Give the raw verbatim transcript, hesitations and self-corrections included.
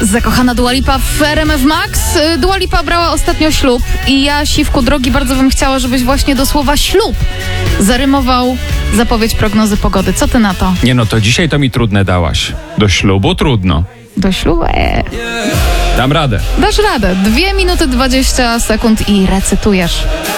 Zakochana Dua Lipa w R M F Max. Dua Lipa brała ostatnio ślub i ja, Siwku drogi, bardzo bym chciała, żebyś właśnie do słowa ślub zarymował zapowiedź prognozy pogody. Co ty na to? Nie no, to dzisiaj to mi trudne dałaś. Do ślubu trudno. Do ślubu? Eee. Dam radę. Dasz radę. Dwie minuty dwadzieścia sekund i recytujesz.